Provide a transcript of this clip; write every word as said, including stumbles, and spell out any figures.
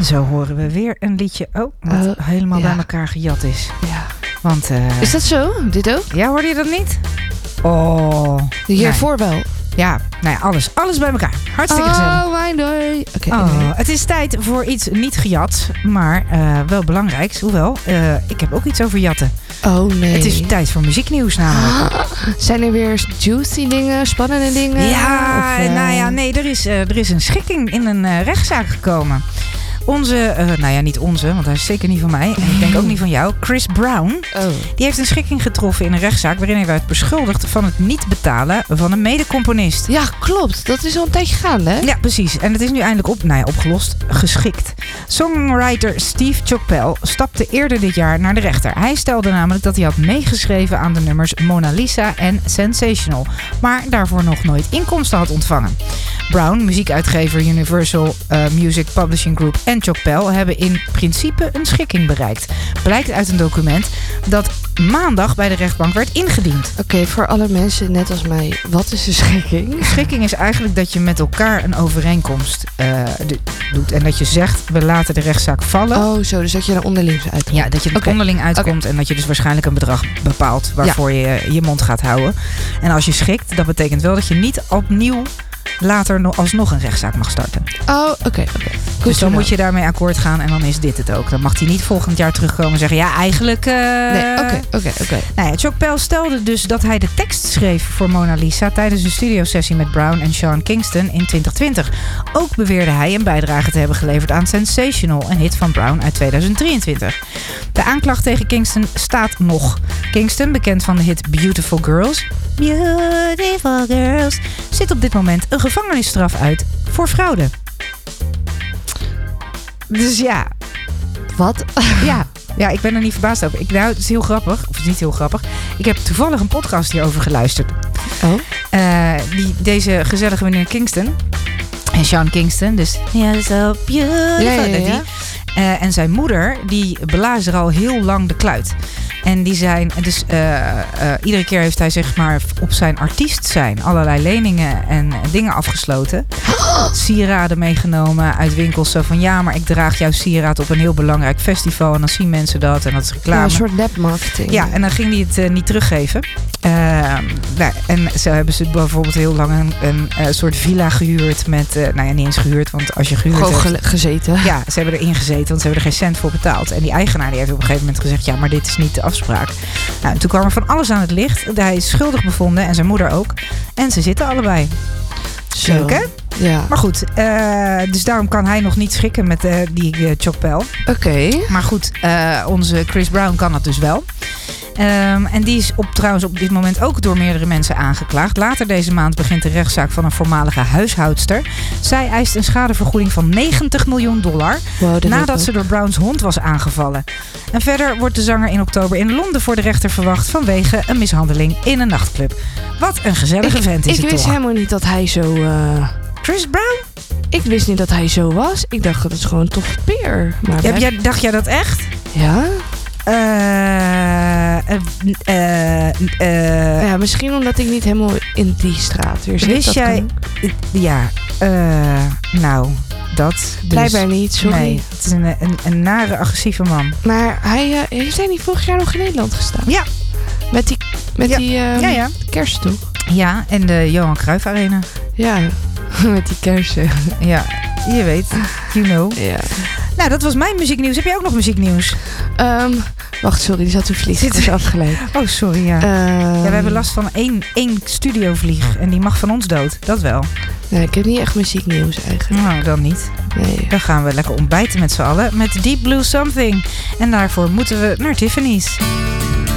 En zo horen we weer een liedje oh, wat uh, helemaal ja. bij elkaar gejat is. Ja. Want, uh, is dat zo? Dit ook? Ja, hoorde je dat niet? Oh. Hiervoor nee. wel. Ja, nou ja, alles. Alles bij elkaar. Hartstikke oh, gezellig. Oh, my day. Okay, oh, anyway. Het is tijd voor iets niet gejat, maar uh, wel belangrijks. Hoewel, uh, ik heb ook iets over jatten. Oh nee. Het is tijd voor muzieknieuws namelijk. Ah, zijn er weer juicy dingen, spannende dingen? Ja, of, uh... nou ja, nee, er is, uh, er is een schikking in een uh, rechtszaak gekomen. Onze, uh, nou ja, niet onze, want hij is zeker niet van mij. En ik denk ook niet van jou. Chris Brown, oh. die heeft een schikking getroffen in een rechtszaak waarin hij werd beschuldigd van het niet betalen van een medecomponist. Ja, klopt. Dat is al een tijdje gaande, hè? Ja, precies. En het is nu eindelijk op, nou ja, opgelost, geschikt. Songwriter Steve Chopel stapte eerder dit jaar naar de rechter. Hij stelde namelijk dat hij had meegeschreven aan de nummers Mona Lisa en Sensational, maar daarvoor nog nooit inkomsten had ontvangen. Brown, muziekuitgever Universal uh, Music Publishing Group en Chopel hebben in principe een schikking bereikt. Blijkt uit een document dat maandag bij de rechtbank werd ingediend. Oké, okay, voor alle mensen net als mij, wat is een schikking? Een schikking is eigenlijk dat je met elkaar een overeenkomst uh, doet. En dat je zegt, we laten de rechtszaak vallen. Oh, zo, dus dat je er onderling uitkomt. Ja, dat je er okay. onderling uitkomt okay. en dat je dus waarschijnlijk een bedrag bepaalt waarvoor ja. je je mond gaat houden. En als je schikt, dat betekent wel dat je niet opnieuw later nog alsnog een rechtszaak mag starten. Oh, oké, okay, oké. Okay. Dus dan moet je daarmee akkoord gaan en dan is dit het ook. Dan mag hij niet volgend jaar terugkomen en zeggen, ja, eigenlijk... Uh... Nee, oké, oké, oké. Nou ja, Chopel stelde dus dat hij de tekst schreef voor Mona Lisa tijdens een studiosessie met Brown en Sean Kingston in twintig twintig. Ook beweerde hij een bijdrage te hebben geleverd aan Sensational, een hit van Brown uit tweeduizend drieëntwintig. De aanklacht tegen Kingston staat nog. Kingston, bekend van de hit Beautiful Girls, Beautiful Girls, zit op dit moment een gevangenisstraf uit voor fraude. Dus ja. Wat? Ja, ja, ik ben er niet verbaasd over. Ik, nou, het is heel grappig. Of het is niet heel grappig. Ik heb toevallig een podcast hierover geluisterd. Oh? Uh, die, deze gezellige meneer Kingston. En Sean Kingston. Dus ja, so beautiful. Ja, ja, ja. Die, uh, en zijn moeder, die blazen er al heel lang de kluit. En die zijn, dus uh, uh, iedere keer heeft hij zeg maar op zijn artiest zijn allerlei leningen en dingen afgesloten. Sieraden meegenomen uit winkels. Zo van ja, maar ik draag jouw sieraad op een heel belangrijk festival. En dan zien mensen dat en dat is reclame. Ja, een soort nepmarketing. Ja, en dan ging hij het uh, niet teruggeven. Uh, nou, en zo hebben ze bijvoorbeeld heel lang een, een uh, soort villa gehuurd met, uh, nou ja, niet eens gehuurd, want als je gehuurd Gewoon hebt... Gewoon gezeten. Ja, ze hebben erin gezeten, want ze hebben er geen cent voor betaald. En die eigenaar die heeft op een gegeven moment gezegd, ja, maar dit is niet de afspraak. Nou, toen kwam er van alles aan het licht. Hij is schuldig bevonden en zijn moeder ook. En ze zitten allebei. Zo. Leuk, hè? Ja. Maar goed, uh, dus daarom kan hij nog niet schikken met uh, die uh, Chopel. Oké. Okay. Maar goed, uh, onze Chris Brown kan dat dus wel. Um, en die is op, trouwens op dit moment ook door meerdere mensen aangeklaagd. Later deze maand begint de rechtszaak van een voormalige huishoudster. Zij eist een schadevergoeding van negentig miljoen dollar... Wow, nadat ze door Browns hond was aangevallen. En verder wordt de zanger in oktober in Londen voor de rechter verwacht... vanwege een mishandeling in een nachtclub. Wat een gezellige ik, vent is ik het wist toch. helemaal niet dat hij zo... Uh... Chris Brown? Ik wist niet dat hij zo was. Ik dacht dat het gewoon toch peer. Maar ja, jij, dacht jij dat echt? Ja. Uh, uh, uh, uh, ja, misschien omdat ik niet helemaal in die straat weer zit. Wist dat jij... Ja, uh, nou, dat... Dus, blijkbaar niet, sorry. Nee, het is een, een, een nare, agressieve man. Maar hij uh, heeft hij niet vorig jaar nog in Nederland gestaan? Ja. Met die, met ja. die uh, ja, ja. kersen toch? Ja, en de Johan Cruijff Arena. Ja, met die kersen. Ja, je weet. You know. Ja. Nou, dat was mijn muzieknieuws. Heb jij ook nog muzieknieuws? Um, wacht, sorry, die zat te vliegen. Die is afgeleid. Oh, sorry, ja. Um, ja. We hebben last van één, één studiovlieg. En die mag van ons dood. Dat wel. Nee, ik heb niet echt muzieknieuws eigenlijk. Nou, dan niet. Nee. Dan gaan we lekker ontbijten met z'n allen. Met Deep Blue Something. En daarvoor moeten we naar Tiffany's.